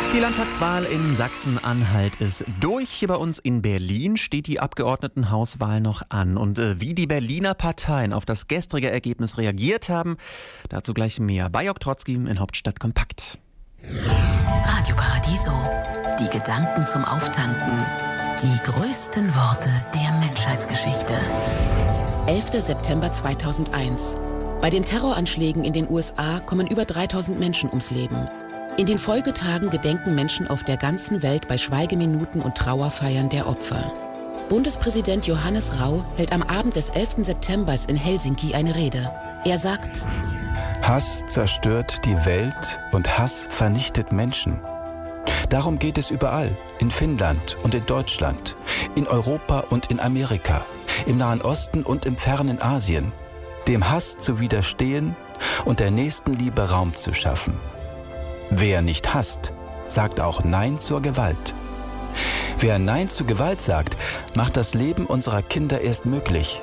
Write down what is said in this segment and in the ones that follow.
Die Landtagswahl in Sachsen-Anhalt ist durch. Hier bei uns in Berlin steht die Abgeordnetenhauswahl noch an. Und wie die Berliner Parteien auf das gestrige Ergebnis reagiert haben, dazu gleich mehr bei Jörg Trotzki in Hauptstadt Kompakt. Radio Paradiso. Die Gedanken zum Auftanken. Die größten Worte der Menschheitsgeschichte. 11. September 2001. Bei den Terroranschlägen in den USA kommen über 3000 Menschen ums Leben. In den Folgetagen gedenken Menschen auf der ganzen Welt bei Schweigeminuten und Trauerfeiern der Opfer. Bundespräsident Johannes Rau hält am Abend des 11. September in Helsinki eine Rede. Er sagt: Hass zerstört die Welt und Hass vernichtet Menschen. Darum geht es überall, in Finnland und in Deutschland, in Europa und in Amerika, im Nahen Osten und im fernen Asien, dem Hass zu widerstehen und der Nächstenliebe Raum zu schaffen. Wer nicht hasst, sagt auch Nein zur Gewalt. Wer Nein zu Gewalt sagt, macht das Leben unserer Kinder erst möglich.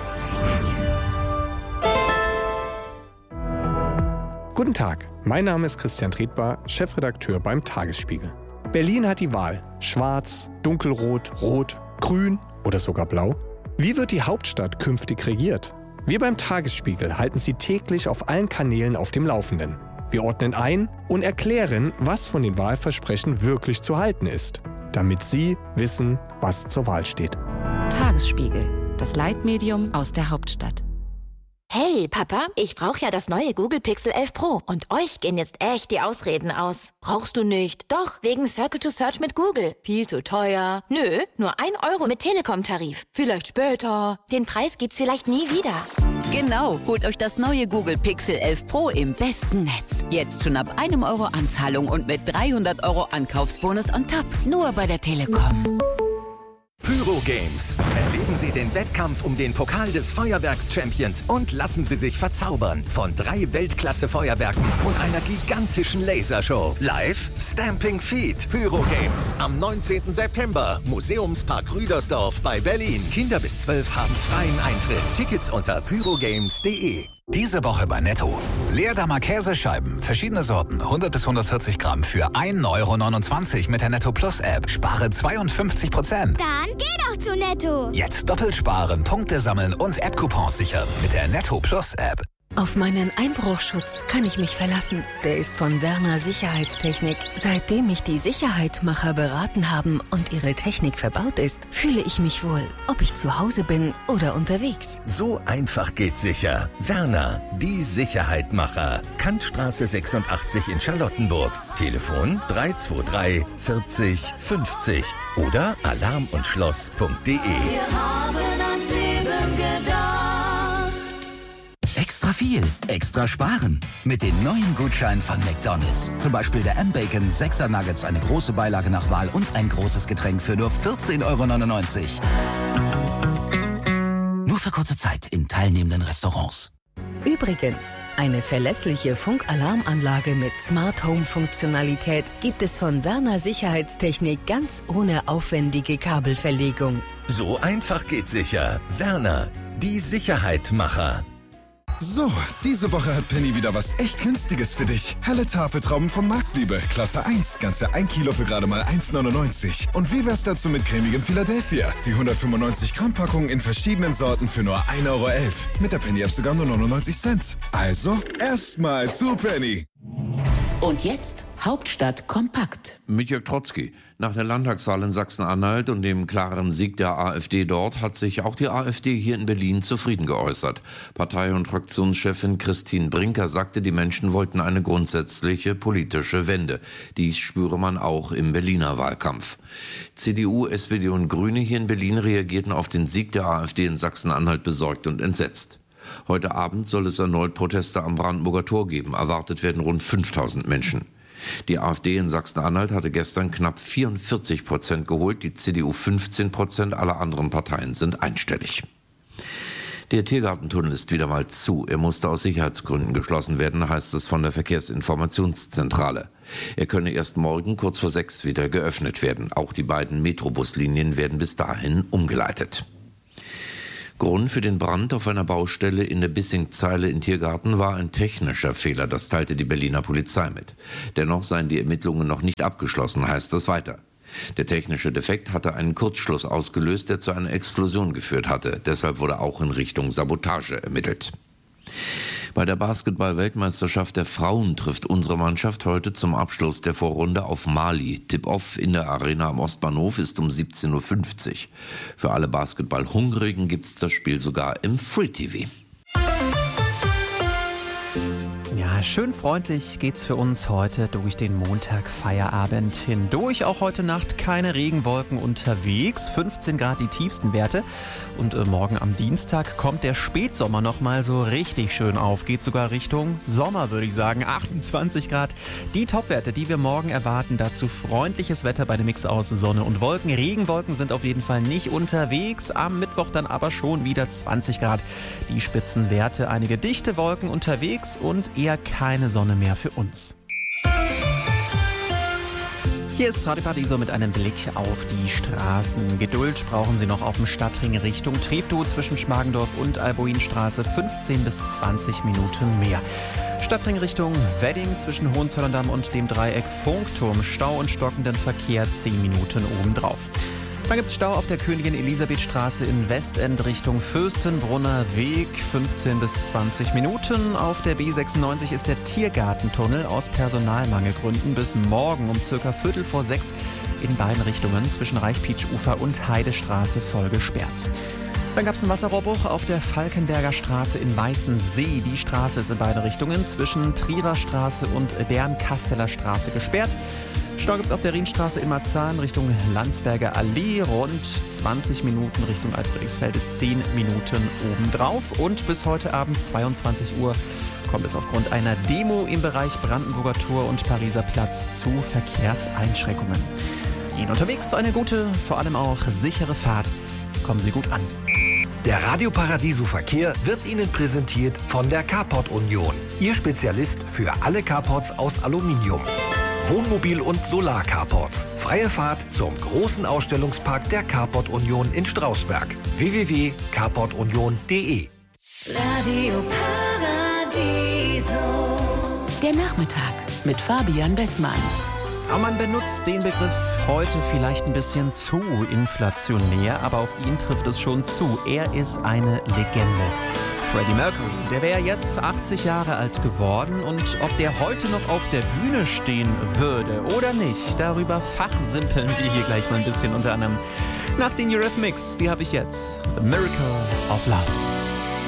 Guten Tag, mein Name ist Christian Tretbar, Chefredakteur beim Tagesspiegel. Berlin hat die Wahl. Schwarz, dunkelrot, rot, grün oder sogar blau. Wie wird die Hauptstadt künftig regiert? Wir beim Tagesspiegel halten Sie täglich auf allen Kanälen auf dem Laufenden. Wir ordnen ein und erklären, was von den Wahlversprechen wirklich zu halten ist, damit Sie wissen, was zur Wahl steht. Tagesspiegel, das Leitmedium aus der Hauptstadt. Hey, Papa, ich brauche ja das neue Google Pixel 11 Pro. Und euch gehen jetzt echt die Ausreden aus. Brauchst du nicht? Doch, wegen Circle to Search mit Google. Viel zu teuer. Nö, nur 1 Euro mit Telekom-Tarif. Vielleicht später. Den Preis gibt's vielleicht nie wieder. Genau, holt euch das neue Google Pixel 11 Pro im besten Netz. Jetzt schon ab 1 Euro Anzahlung und mit 300 Euro Ankaufsbonus on top. Nur bei der Telekom. Pyro Games. Erleben Sie den Wettkampf um den Pokal des Feuerwerks-Champions und lassen Sie sich verzaubern von 3 Weltklasse-Feuerwerken und einer gigantischen Lasershow. Live Stamping Feet. Pyro Games am 19. September. Museumspark Rüdersdorf bei Berlin. Kinder bis 12 haben freien Eintritt. Tickets unter pyrogames.de. Diese Woche bei Netto. Leerdammer Käsescheiben, verschiedene Sorten, 100 bis 140 Gramm für 1,29 € mit der Netto Plus App. Spare 52%. Dann geh doch zu Netto. Jetzt doppelt sparen, Punkte sammeln und App-Coupons sichern mit der Netto Plus App. Auf meinen Einbruchschutz kann ich mich verlassen. Der ist von Werner Sicherheitstechnik. Seitdem mich die Sicherheitmacher beraten haben und ihre Technik verbaut ist, fühle ich mich wohl, ob ich zu Hause bin oder unterwegs. So einfach geht sicher. Werner, die Sicherheitmacher. Kantstraße 86 in Charlottenburg. Telefon 323 40 50 oder alarmundschloss.de. Wir haben ans Leben gedacht. Extra viel, extra sparen. Mit den neuen Gutscheinen von McDonald's. Zum Beispiel der M-Bacon 6er Nuggets, eine große Beilage nach Wahl und ein großes Getränk für nur 14,99 €. Nur für kurze Zeit in teilnehmenden Restaurants. Übrigens, eine verlässliche Funkalarmanlage mit Smart Home Funktionalität gibt es von Werner Sicherheitstechnik ganz ohne aufwendige Kabelverlegung. So einfach geht sicher. Werner, die Sicherheitmacher. So, diese Woche hat Penny wieder was echt Günstiges für dich. Helle Tafeltrauben von Marktliebe, Klasse 1, ganze 1 Kilo für gerade mal 1,99 €. Und wie wär's dazu mit cremigem Philadelphia? Die 195 Gramm Packung in verschiedenen Sorten für nur 1,11 €. Mit der Penny-App sogar nur 99 Cent. Also, erstmal zu Penny. Und jetzt Hauptstadt kompakt. Mit Jörg Trotzki. Nach der Landtagswahl in Sachsen-Anhalt und dem klaren Sieg der AfD dort hat sich auch die AfD hier in Berlin zufrieden geäußert. Partei- und Fraktionschefin Christine Brinker sagte, die Menschen wollten eine grundsätzliche politische Wende. Dies spüre man auch im Berliner Wahlkampf. CDU, SPD und Grüne hier in Berlin reagierten auf den Sieg der AfD in Sachsen-Anhalt besorgt und entsetzt. Heute Abend soll es erneut Proteste am Brandenburger Tor geben. Erwartet werden rund 5000 Menschen. Die AfD in Sachsen-Anhalt hatte gestern knapp 44% geholt, die CDU 15%, alle anderen Parteien sind einstellig. Der Tiergartentunnel ist wieder mal zu. Er musste aus Sicherheitsgründen geschlossen werden, heißt es von der Verkehrsinformationszentrale. Er könne erst morgen kurz vor 6 wieder geöffnet werden. Auch die beiden Metrobuslinien werden bis dahin umgeleitet. Grund für den Brand auf einer Baustelle in der Bissingzeile in Tiergarten war ein technischer Fehler, das teilte die Berliner Polizei mit. Dennoch seien die Ermittlungen noch nicht abgeschlossen, heißt es weiter. Der technische Defekt hatte einen Kurzschluss ausgelöst, der zu einer Explosion geführt hatte. Deshalb wurde auch in Richtung Sabotage ermittelt. Bei der Basketball-Weltmeisterschaft der Frauen trifft unsere Mannschaft heute zum Abschluss der Vorrunde auf Mali. Tip-Off in der Arena am Ostbahnhof ist um 17:50 Uhr. Für alle Basketball-Hungrigen gibt es das Spiel sogar im Free-TV. Ja, schön freundlich geht's für uns heute durch den Montag-Feierabend hindurch. Auch heute Nacht keine Regenwolken unterwegs. 15 Grad die tiefsten Werte. Und morgen am Dienstag kommt der Spätsommer noch mal so richtig schön auf. Geht sogar Richtung Sommer, würde ich sagen. 28 Grad. Die Topwerte, die wir morgen erwarten. Dazu freundliches Wetter bei dem Mix aus Sonne und Wolken. Regenwolken sind auf jeden Fall nicht unterwegs. Am Mittwoch dann aber schon wieder 20 Grad. Die Spitzenwerte, einige dichte Wolken unterwegs und eher keine Sonne mehr für uns. Hier ist Radio Paradiso mit einem Blick auf die Straßen. Geduld brauchen Sie noch auf dem Stadtring Richtung Treptow zwischen Schmargendorf und Alboinstraße 15 bis 20 Minuten mehr. Stadtring Richtung Wedding zwischen Hohenzollern-Damm und dem Dreieck Funkturm. Stau und stockenden Verkehr 10 Minuten obendrauf. Dann gibt es Stau auf der Königin-Elisabeth-Straße in Westend Richtung Fürstenbrunner Weg, 15 bis 20 Minuten. Auf der B96 ist der Tiergartentunnel aus Personalmangelgründen bis morgen um ca. 5:45 in beiden Richtungen zwischen Reichpietsch-Ufer und Heidestraße voll gesperrt. Dann gab es einen Wasserrohrbruch auf der Falkenberger Straße in Weißensee. Die Straße ist in beide Richtungen zwischen Trierer Straße und Bernkasteler Straße gesperrt. Stau gibt es auf der Rienstraße in Marzahn Richtung Landsberger Allee, rund 20 Minuten Richtung Altfriedrichsfelde, 10 Minuten obendrauf. Und bis heute Abend 22 Uhr kommt es aufgrund einer Demo im Bereich Brandenburger Tor und Pariser Platz zu Verkehrseinschränkungen. Ihnen unterwegs eine gute, vor allem auch sichere Fahrt. Kommen Sie gut an. Der Radio Paradiso Verkehr wird Ihnen präsentiert von der Carport Union. Ihr Spezialist für alle Carports aus Aluminium. Wohnmobil- und Solar-Carports. Freie Fahrt zum großen Ausstellungspark der Carport Union in Strausberg. www.carportunion.de. Radio Paradiso. Der Nachmittag mit Fabian Bessmann. Aber man benutzt den Begriff heute vielleicht ein bisschen zu inflationär, aber auf ihn trifft es schon zu. Er ist eine Legende. Freddie Mercury, der wäre jetzt 80 Jahre alt geworden und ob der heute noch auf der Bühne stehen würde oder nicht, darüber fachsimpeln wir hier gleich mal ein bisschen, unter anderem nach den Eurythmics. Die habe ich jetzt. The Miracle of Love.